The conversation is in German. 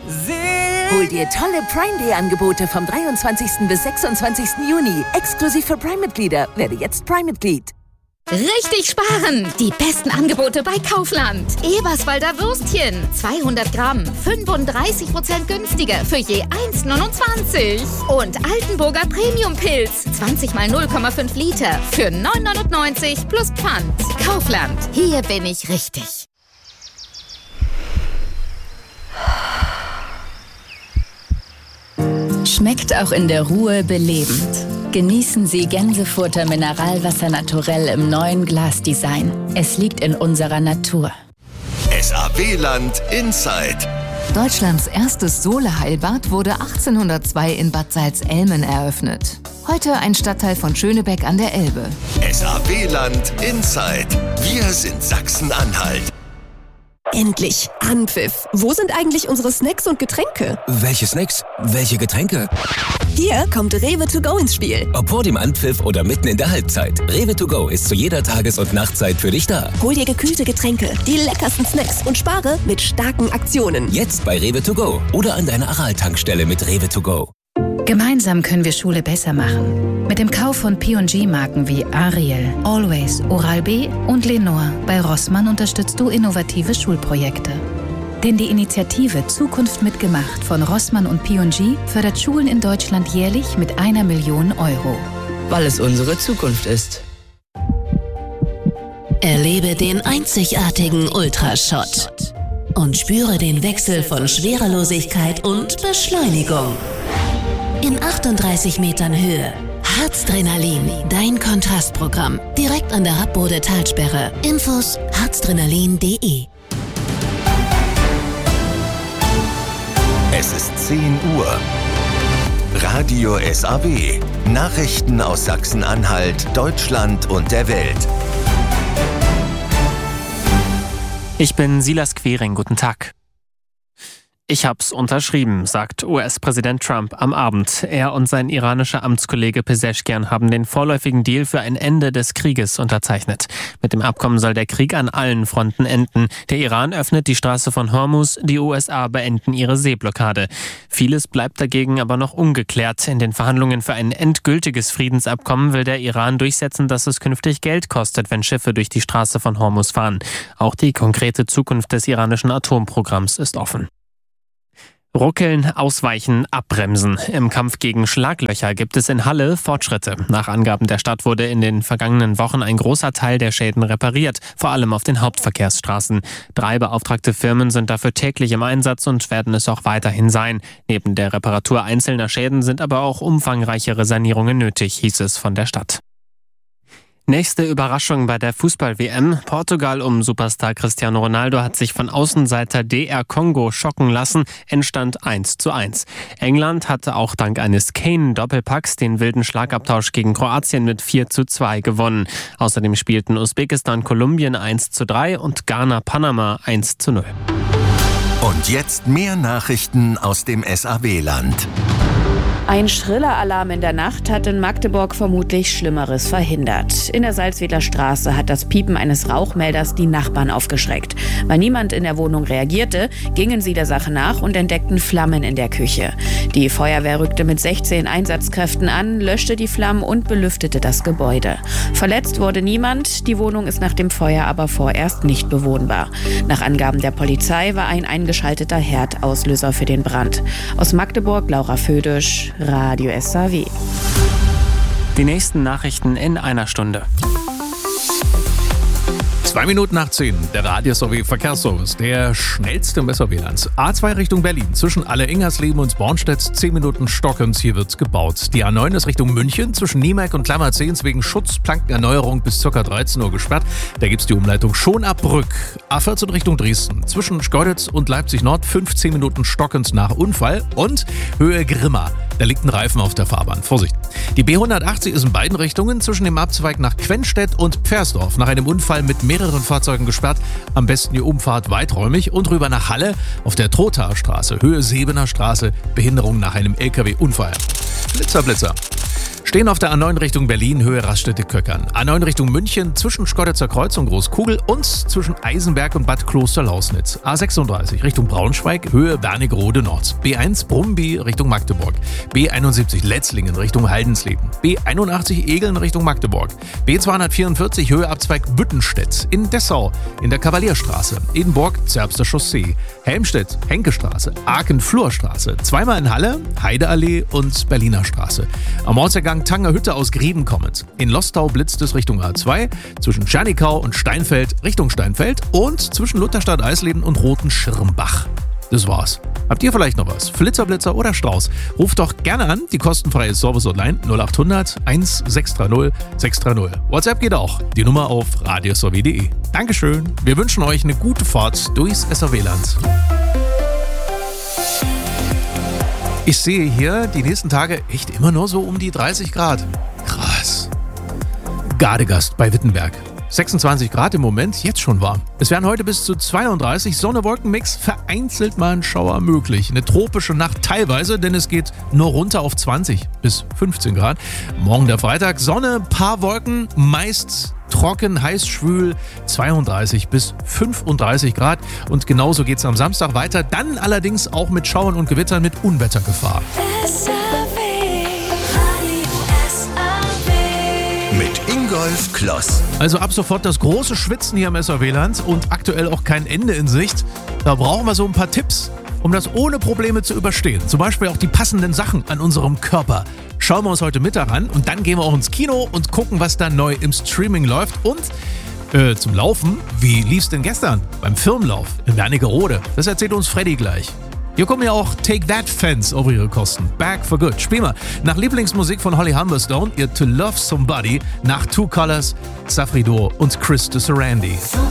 Hol dir tolle Prime Day Angebote vom 23. bis 26. Juni. Exklusiv für Prime-Mitglieder. Werde jetzt Prime-Mitglied. Richtig sparen! Die besten Angebote bei Kaufland. Eberswalder Würstchen. 200 Gramm. 35% günstiger für je 1,29. Und Altenburger Premium-Pilz. 20 mal 0,5 Liter für 9,99 plus Pfand. Kaufland. Hier bin ich richtig. Schmeckt auch in der Ruhe belebend. Genießen Sie Gänsefutter Mineralwasser naturell im neuen Glasdesign. Es liegt in unserer Natur. SAW-Land Inside. Deutschlands erstes Sohle-Heilbad wurde 1802 in Bad Salzellmen eröffnet. Heute ein Stadtteil von Schönebeck an der Elbe. SAW-Land Inside. Wir sind Sachsen-Anhalt. Endlich! Anpfiff! Wo sind eigentlich unsere Snacks und Getränke? Welche Snacks? Welche Getränke? Hier kommt Rewe to go ins Spiel. Ob vor dem Anpfiff oder mitten in der Halbzeit. Rewe to go ist zu jeder Tages- und Nachtzeit für dich da. Hol dir gekühlte Getränke, die leckersten Snacks und spare mit starken Aktionen. Jetzt bei Rewe to go oder an deiner Aral-Tankstelle mit Rewe to go. Gemeinsam können wir Schule besser machen. Mit dem Kauf von P&G-Marken wie Ariel, Always, Oral-B und Lenore bei Rossmann unterstützt du innovative Schulprojekte. Denn die Initiative Zukunft mitgemacht von Rossmann und P&G fördert Schulen in Deutschland jährlich mit 1 Million Euro. Weil es unsere Zukunft ist. Erlebe den einzigartigen Ultrashot und spüre den Wechsel von Schwerelosigkeit und Beschleunigung. In 38 Metern Höhe. Harzdrenalin, dein Kontrastprogramm. Direkt an der Rappbode Talsperre. Infos harzdrenalin.de. Es ist 10 Uhr. Radio SAW. Nachrichten aus Sachsen-Anhalt, Deutschland und der Welt. Ich bin Silas Quering. Guten Tag. Ich hab's unterschrieben, sagt US-Präsident Trump am Abend. Er und sein iranischer Amtskollege Pezeshkian haben den vorläufigen Deal für ein Ende des Krieges unterzeichnet. Mit dem Abkommen soll der Krieg an allen Fronten enden. Der Iran öffnet die Straße von Hormuz, die USA beenden ihre Seeblockade. Vieles bleibt dagegen aber noch ungeklärt. In den Verhandlungen für ein endgültiges Friedensabkommen will der Iran durchsetzen, dass es künftig Geld kostet, wenn Schiffe durch die Straße von Hormuz fahren. Auch die konkrete Zukunft des iranischen Atomprogramms ist offen. Ruckeln, ausweichen, abbremsen. Im Kampf gegen Schlaglöcher gibt es in Halle Fortschritte. Nach Angaben der Stadt wurde in den vergangenen Wochen ein großer Teil der Schäden repariert, vor allem auf den Hauptverkehrsstraßen. 3 beauftragte Firmen sind dafür täglich im Einsatz und werden es auch weiterhin sein. Neben der Reparatur einzelner Schäden sind aber auch umfangreichere Sanierungen nötig, hieß es von der Stadt. Nächste Überraschung bei der Fußball-WM. Portugal um Superstar Cristiano Ronaldo hat sich von Außenseiter DR Kongo schocken lassen. Endstand 1:1. England hatte auch dank eines Kane-Doppelpacks den wilden Schlagabtausch gegen Kroatien mit 4:2 gewonnen. Außerdem spielten Usbekistan Kolumbien 1:3 und Ghana Panama 1:0. Und jetzt mehr Nachrichten aus dem SAW-Land. Ein schriller Alarm in der Nacht hat in Magdeburg vermutlich Schlimmeres verhindert. In der Salzwedler Straße hat das Piepen eines Rauchmelders die Nachbarn aufgeschreckt. Weil niemand in der Wohnung reagierte, gingen sie der Sache nach und entdeckten Flammen in der Küche. Die Feuerwehr rückte mit 16 Einsatzkräften an, löschte die Flammen und belüftete das Gebäude. Verletzt wurde niemand, die Wohnung ist nach dem Feuer aber vorerst nicht bewohnbar. Nach Angaben der Polizei war ein eingeschalteter Herd Auslöser für den Brand. Aus Magdeburg, Laura Födisch, Radio SAW. Die nächsten Nachrichten in einer Stunde. 2 Minuten nach 10, der Radio SAW Verkehrsservice, der schnellste im SAW-Land. A2 Richtung Berlin, zwischen Alle-Ingersleben und Bornstedt, 10 Minuten Stockens, hier wird gebaut. Die A9 ist Richtung München, zwischen Niemeck und Klammerzehns wegen Schutzplankenerneuerung bis ca. 13 Uhr gesperrt. Da gibt's die Umleitung schon ab Brück. A14 Richtung Dresden, zwischen Schkeuditz und Leipzig Nord, 15 Minuten Stockens nach Unfall und Höhe Grimma. Da liegt ein Reifen auf der Fahrbahn. Vorsicht. Die B180 ist in beiden Richtungen zwischen dem Abzweig nach Quenstedt und Pfersdorf nach einem Unfall mit mehreren Fahrzeugen gesperrt. Am besten die Umfahrt weiträumig und rüber nach Halle auf der Trothaer Straße, Höhe Sebener Straße, Behinderung nach einem LKW-Unfall. Blitzer. Stehen auf der A9 Richtung Berlin, Höhe Raststätte-Köckern. A9 Richtung München, zwischen Schkoditzer Kreuz und Großkugel und zwischen Eisenberg und Bad Klosterlausnitz. A36 Richtung Braunschweig, Höhe Wernigerode Nord. B1 Brumby Richtung Magdeburg. B71 Letzlingen Richtung Haldensleben. B81 Egeln Richtung Magdeburg. B244 Höhe Abzweig Büttenstedt. In Dessau, in der Kavalierstraße. Edenburg, Zerbster Chaussee. Helmstedt, Henkestraße. Aachen-Flurstraße. Zweimal in Halle, Heideallee und Berliner Straße. Am Ortseingang Tangerhütte aus Grieben kommend. In Lostau blitzt es Richtung A2, zwischen Tschernikau und Steinfeld Richtung Steinfeld und zwischen Lutherstadt-Eisleben und Roten-Schirmbach. Das war's. Habt ihr vielleicht noch was? Flitzerblitzer oder Strauß? Ruft doch gerne an, die kostenfreie Service-Hotline 0800 1630 630. WhatsApp geht auch, die Nummer auf radiosrw.de. Dankeschön, wir wünschen euch eine gute Fahrt durchs SRW-Land. Ich sehe hier die nächsten Tage echt immer nur so um die 30 Grad. Krass. Gardegast bei Wittenberg. 26 Grad im Moment, jetzt schon warm. Es werden heute bis zu 32, Sonne-Wolken-Mix, vereinzelt mal ein Schauer möglich. Eine tropische Nacht teilweise, denn es geht nur runter auf 20 bis 15 Grad. Morgen der Freitag, Sonne, paar Wolken, meist trocken, heiß, schwül, 32 bis 35 Grad. Und genauso geht es am Samstag weiter, dann allerdings auch mit Schauern und Gewittern mit Unwettergefahr. Mit Ingolf Kloss. Also ab sofort das große Schwitzen hier im SRW-Land und aktuell auch kein Ende in Sicht. Da brauchen wir so ein paar Tipps, um das ohne Probleme zu überstehen. Zum Beispiel auch die passenden Sachen an unserem Körper. Schauen wir uns heute Mittag an und dann gehen wir auch ins Kino und gucken, was da neu im Streaming läuft. Und zum Laufen, wie lief's denn gestern beim Firmenlauf in Wernigerode? Das erzählt uns Freddy gleich. Hier kommen ja auch Take That-Fans auf ihre Kosten. Back for Good. Spiel mal nach Lieblingsmusik von Holly Humberstone, ihr To Love Somebody, nach Two Colors, Safri Duo und Chris de Sarandí.